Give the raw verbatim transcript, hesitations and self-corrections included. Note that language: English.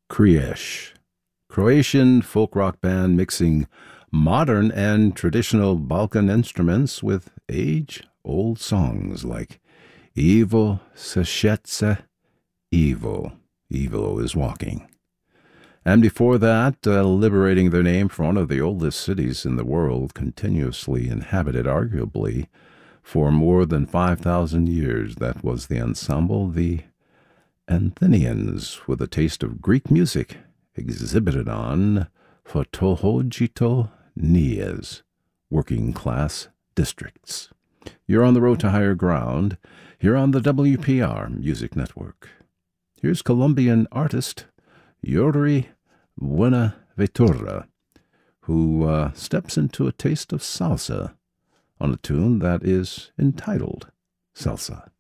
Kriesh, Croatian folk rock band mixing modern and traditional Balkan instruments with age-old songs like Evo Sešetce, Evo, Evo is walking. And before that, uh, liberating their name from one of the oldest cities in the world, continuously inhabited arguably for more than five thousand years, that was the ensemble, the Athenians, with a taste of Greek music exhibited on Photohogito Nias, working class districts. You're on the road to higher ground, here on the W P R Music Network. Here's Colombian artist Yuri Buenaventura, who uh, steps into a taste of salsa on a tune that is entitled Salsa.